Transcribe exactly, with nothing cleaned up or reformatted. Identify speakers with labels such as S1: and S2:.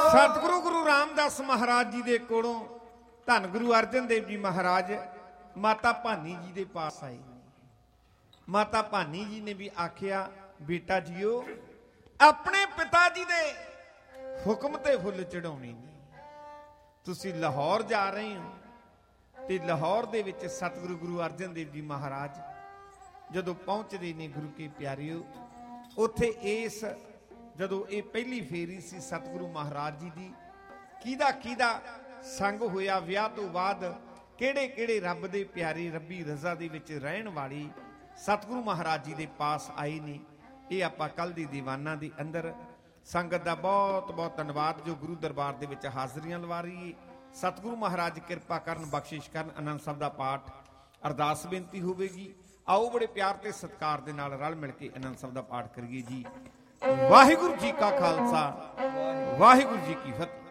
S1: सतगुरु गुरु रामदास महाराज जी दे कोलों धन गुरु अर्जन देव जी महाराज माता भानी जी दे पास आए। माता भानी जी ने भी आखिया बेटा जीओ अपने पिता जी दे हुक्म ते फुल चढ़ाउणे ने, तुसी लाहौर जा रहे हो ते लाहौर दे विच सतगुरु गुरु अर्जन देव जी महाराज जदों पहुंचदे ने गुरु के प्यारिओ, उत्थे इस जदों ये पहली फेरी सी सतगुरु महाराज जी दी किदा किदा संग होया, विआह तो बाद किहड़े किहड़े रब दे प्यारे रब्बी रजा दे विच रहण वाली सतगुरु महाराज जी दे पास आए ने, ये आपां कल दी दीवाना दे अंदर संगत दा बहुत बहुत धन्नवाद जो गुरु दरबार दे विच हाज़रियां लवा रही है। सतगुरु महाराज कृपा करन बख्शिश करन। आनंद साहब दा पाठ अरदास बेनती होवेगी। आओ बड़े प्यार ते सत्कार दे नाल रल मिल के आनंद साहब दा पाठ करिए जी। वाहिगुरू जी का खालसा वाहिगुरू जी की फतेह।